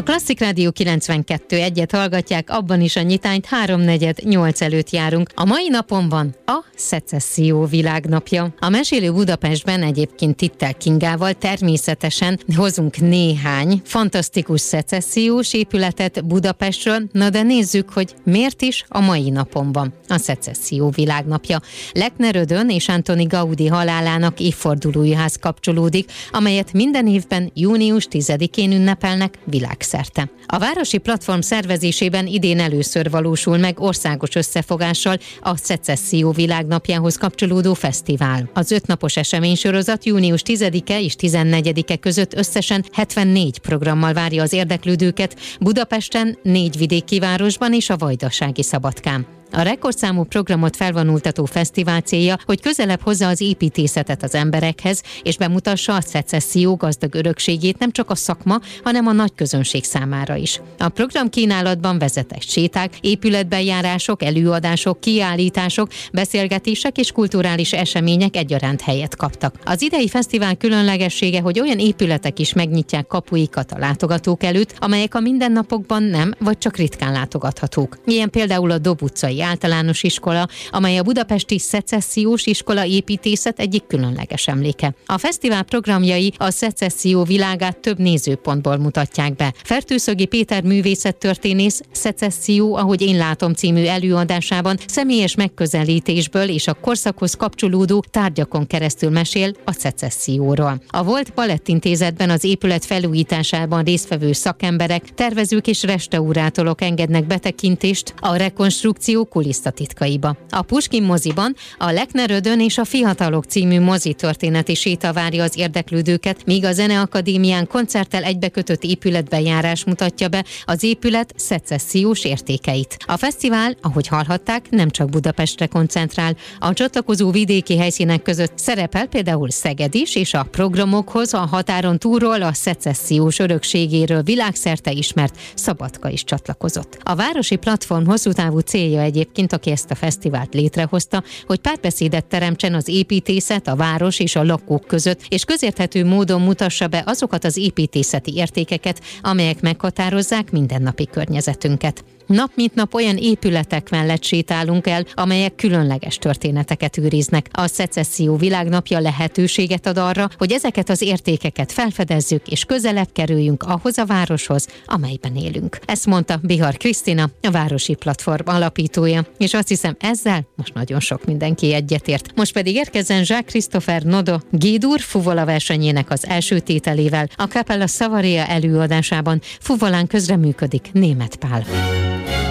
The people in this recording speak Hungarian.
A Klasszik Rádió 92.1-et hallgatják, abban is a nyitányt 3:48 előtt járunk. A mai napon van a Szecesszió világnapja. A Mesélő Budapestben egyébként Tittel Kingával természetesen hozunk néhány fantasztikus szecessziós épületet Budapestről, na de nézzük, hogy miért is a mai napon van a Szecesszió világnapja. Lechner Ödön és Antoni Gaudí halálának évfordulójához kapcsolódik, amelyet minden évben június 10-én ünnepelnek világszerte. A Városi Platform szervezésében idén először valósul meg országos összefogással a Szecesszió világnapjához kapcsolódó fesztivál. Az 5 napos eseménysorozat június 10-e és 14-e között összesen 74 programmal várja az érdeklődőket Budapesten, 4 vidéki városban és a Vajdasági Szabadkán. A rekordszámú programot felvonultató fesztivál célja, hogy közelebb hozza az építészetet az emberekhez, és bemutassa a szecesszió gazdag örökségét nem csak a szakma, hanem a nagy közönség számára is. A program kínálatban vezetett séták, épületbejárások, előadások, kiállítások, beszélgetések és kulturális események egyaránt helyet kaptak. Az idei fesztivál különlegessége, hogy olyan épületek is megnyitják kapuikat a látogatók előtt, amelyek a mindennapokban nem, vagy csak ritkán látogathatók. Ilyen például a Dob utcai általános iskola, amely a budapesti szecessziós iskola építészet egyik különleges emléke. A fesztivál programjai a szecesszió világát több nézőpontból mutatják be. Fertőszögi Péter művészettörténész Szecesszió, ahogy én látom című előadásában személyes megközelítésből és a korszakhoz kapcsolódó tárgyakon keresztül mesél a szecesszióról. A Volt Balettintézetben az épület felújításában résztvevő szakemberek, tervezők és restaurátorok engednek betekintést a rekonstrukció kulisszatitkaiba. A Puskin moziban a Lechner Ödön és a Fiatalok című mozitörténeti séta várja az érdeklődőket, míg a Zeneakadémián koncerttel egybekötött épületbejárás mutatja be az épület szecessziós értékeit. A fesztivál, ahogy hallhatták, nem csak Budapestre koncentrál. A csatlakozó vidéki helyszínek között szerepel például Szeged is, és a programokhoz a határon túlról a szecessziós örökségéről világszerte ismert Szabadka is csatlakozott. A Városi Platform hosszú távú célja egyébként, aki ezt a fesztivált létrehozta, hogy párbeszédet teremtsen az építészet, a város és a lakók között, és közérthető módon mutassa be azokat az építészeti értékeket, amelyek meghatározzák mindennapi környezetünket. Nap mint nap olyan épületek mellett sétálunk el, amelyek különleges történeteket őriznek. A Szecesszió világnapja lehetőséget ad arra, hogy ezeket az értékeket felfedezzük, és közelebb kerüljünk ahhoz a városhoz, amelyben élünk. Ezt mondta Bihar Krisztina, a Városi Platform alapítója, és azt hiszem ezzel most nagyon sok mindenki egyetért. Most pedig érkezzen Jacques Christopher Nodo G-dur fuvola versenyének az első tételével. A Capella Savaria előadásában fuvolán közreműködik Németh Pál.